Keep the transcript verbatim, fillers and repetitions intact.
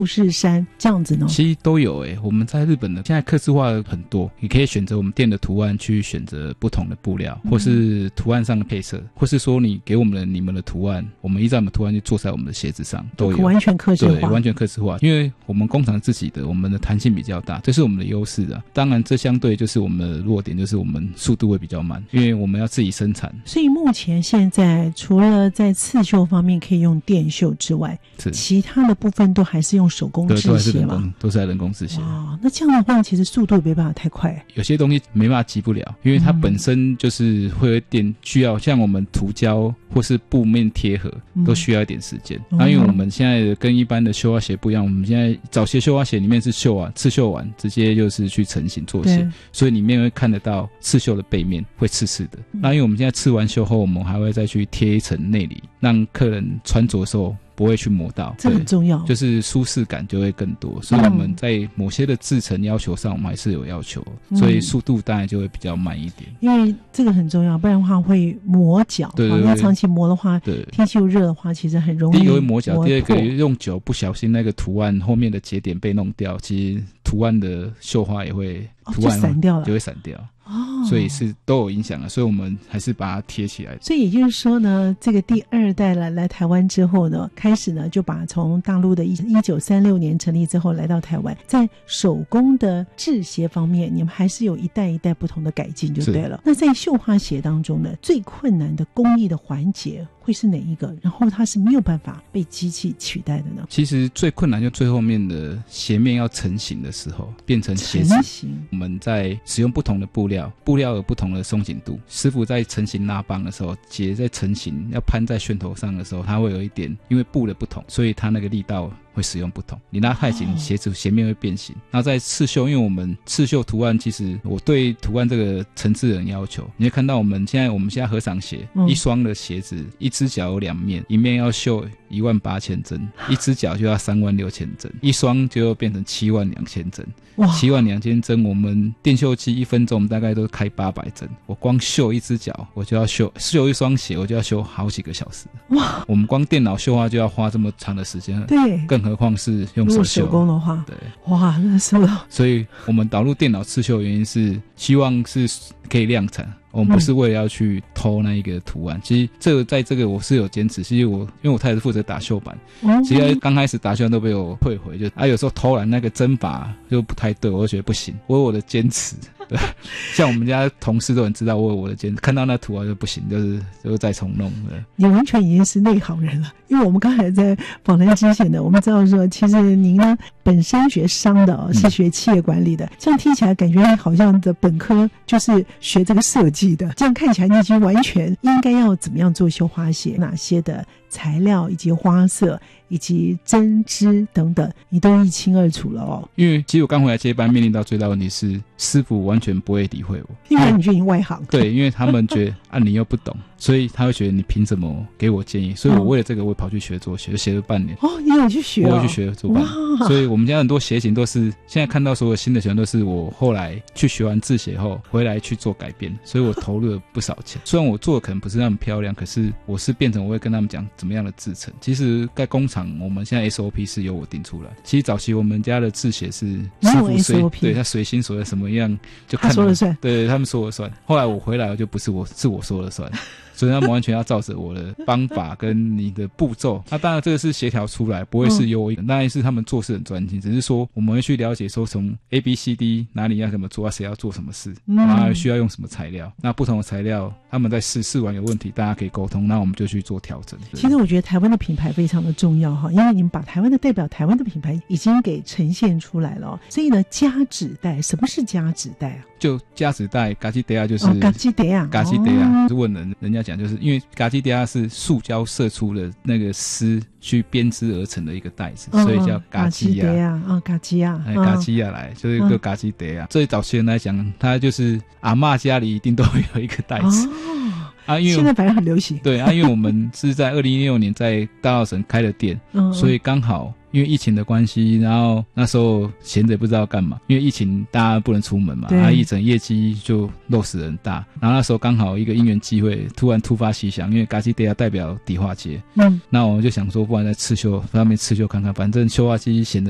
富士山这样子呢？ 其实都有诶、欸，我们在日本的现在客制化很多，你可以选择我们店的图案去选择不同的布料，或是图案上的配色，或是说你给我们的你们的图案，我们依照我们图案去做在我们的鞋子上，都有完全客制化， 对，完全客制化，因为我们工厂自己的，我们的弹性比较大，这是我们的优势啊。当然，这相对就是我们的弱点，就是我们速度会比较慢，因为我们要自己生产。 所以目前现在除了在刺绣方面可以用电绣之外，其他的部分都还是用手工制鞋嘛， 都是在人工制鞋。 哦，那这样的话，其实速度也没办法太快。 有些东西没办法急不了，因为它本身就是会有点需要，像我们涂胶或是布面贴合，都需要一点时间。那、嗯啊、因为我们现在跟一般的绣花鞋不一样，我们现在早些绣花鞋里面是绣完刺绣完，直接就是去成型做鞋，所以里面会看得到刺绣的背面会刺刺的。那、嗯、因为我们现在刺完绣后，我们还会再去贴一层内里，让客人穿着的时候不会去磨到， 这很重要， 就是舒适感就会更多。所以我们在某些的制程要求上，我们还是有要求，嗯、所以速度当然就会比较慢一点。 因为这个很重要，不然的话会磨脚。 对对对， 要长期磨的话，对，天气又热的话，其实很容易。 第一个会磨脚，第二个用久不小心那个图案后面的节点被弄掉，其实图案的绣花也会、 哦、 图案就散掉了， 就会散掉。哦，所以是都有影响的，所以我们还是把它贴起来。 所以也就是说呢，这个第二代来来台湾之后呢，开始呢就把从大陆的一一九三六年成立之后来到台湾，在手工的制鞋方面，你们还是有一代一代不同的改进就对了。那在绣花鞋当中呢，最困难的工艺的环节会是哪一个？然后它是没有办法被机器取代的呢？ 其实最困难就最后面的鞋面要成型的时候，变成鞋子。 成型， 我们在使用不同的布料。布料有不同的松紧度，师傅在成型拉帮的时候，结在成型要攀在楦头上的时候，它会有一点，因为布的不同，所以它那个力道会使用不同，你拉太紧，鞋子鞋面会变形。然后在刺绣，因为我们刺绣图案，其实我对图案这个层次很要求。你会看到我们现在我们现在和尚鞋、嗯、一双的鞋子，一只脚有两面，一面要绣一万八千针，一只脚就要三万六千针，一双就要变成七万两千针。七万两千针，我们电绣机一分钟我们大概都开八百针，我光绣一只脚我就要绣绣一双鞋，我就要绣好几个小时。哇！我们光电脑绣花就要花这么长的时间，对，更何况是用手绣。 手工的话， 对， 哇，那是了。 所以我们导入电脑刺绣的原因是希望是可以量产。我们不是为了要去偷那一个图案、嗯、其实这个在这个我是有坚持，其实我因为我太太负责打绣板、嗯、其实刚开始打绣都被我退回，就啊有时候偷懒那个针法就不太对，我就觉得不行，我有我的坚持。对，像我们家同事都很知道我有我的坚持，看到那图案就不行，就是就是再重弄。 你完全已经是内行人了，因为我们刚才在访谈之前的我们知道说，其实您呢本身学商的、哦、是学企业管理的、嗯、这样听起来感觉好像的本科就是学这个设计的，这样看起来你已经完全应该要怎么样做绣花鞋，哪些的材料以及花色以及针织等等你都一清二楚了哦。 因为其实我刚回来接班面临到最大问题是师傅完全不会理会我， 因为你就已经外行。 对，因为他们觉得啊你又不懂，所以他会觉得你凭什么给我建议，所以我为了这个我跑去学做鞋，学了半年。 哦，你有去学、哦、 我有去学做半年，所以我们家很多鞋型都是现在看到所有新的鞋都是我后来去学完制鞋后回来去做改变，所以我投入了不少钱。虽然我做的可能不是那么漂亮，可是我是变成我会跟他们讲怎么样的制程。其实在工厂我们现在 S O P 是由我定出来，其实早期我们家的制鞋是师傅随对他随心所欲什么样就看他说了算， 对他们说了算。后来我回来我就不是我是我说了算。所以他们完全要照着我的方法跟你的步骤，那当然这个是协调出来，不会是由我一个、嗯、当然是他们做事很专心，只是说我们会去了解说从 A B C D 哪里要怎么做，谁要做什么事，然后需要用什么材料、嗯、那不同的材料他们在试试完有问题大家可以沟通，那我们就去做调整。 其实我觉得台湾的品牌非常的重要，因为你们把台湾的代表台湾的品牌已经给呈现出来了，所以呢加纸袋，什么是加纸袋啊？就加纸袋嘎基德亚就是嘎基德亚嘎基德亚如果人人家讲就是因为嘎基德亚是塑胶射出的那个丝去编织而成的一个袋子、哦、所以叫嘎基亚啊，嘎基亚哎，嘎基亚来就是一个嘎基德亚。最早期人来讲它就是阿嬷家里一定都会有一个袋子、哦啊，因为现在反而很流行。 对啊，因为我们是在二零一六年在大稻埕开了店、嗯、所以刚好因为疫情的关系，然后那时候闲着也不知道干嘛，因为疫情大家不能出门嘛，啊，一整业绩就落实很大。然后那时候刚好一个因缘机会，突然突发奇想，因为嘎基德亚代表迪化街，嗯，那我们就想说，不然在刺绣上面刺绣看看，反正绣花机闲着